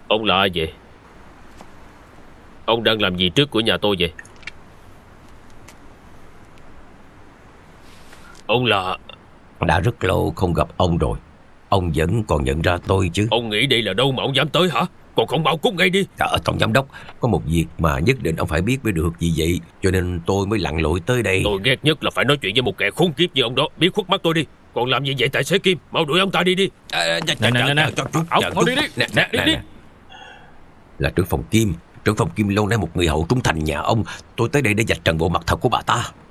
Ông là ai vậy? Ông đang làm gì trước cửa nhà tôi vậy? Ông là... Đã rất lâu không gặp ông rồi. Ông vẫn còn nhận ra tôi chứ? Ông nghĩ đây là đâu mà ông dám tới hả? Còn không báo cút ngay đi. Tổng giám đốc, có một việc mà nhất định ông phải biết mới được. Vì vậy cho nên tôi mới lặn lội tới đây. Tôi ghét nhất là phải nói chuyện với một kẻ khốn kiếp như ông đó. Biết khuất mắt tôi đi. Còn làm gì vậy tài xế Kim? Mau đuổi ông ta đi đi. Nè, Mau đi đi. Đi. Là trưởng phòng Kim lâu nay một người hậu trung thành nhà ông. Tôi tới đây để vạch trần bộ mặt thật của bà ta.